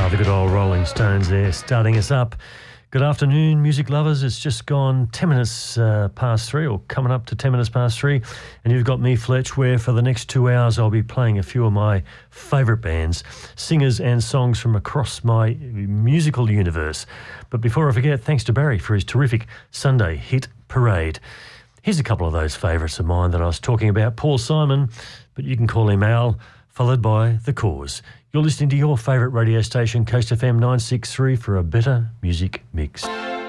The good old Rolling Stones there starting us up. Good afternoon, music lovers. It's just gone 10 minutes past 3, or coming up to 10 minutes past 3, and you've got me, Fletch, where for the next 2 hours I'll be playing a few of my favourite bands, singers and songs from across my musical universe. But before I forget, thanks to Barry for his terrific Sunday hit parade. Here's a couple of those favourites of mine that I was talking about. Paul Simon, but you can call him Al, followed by The Cause. You're listening to your favourite radio station, Coast FM 963, for a better music mix.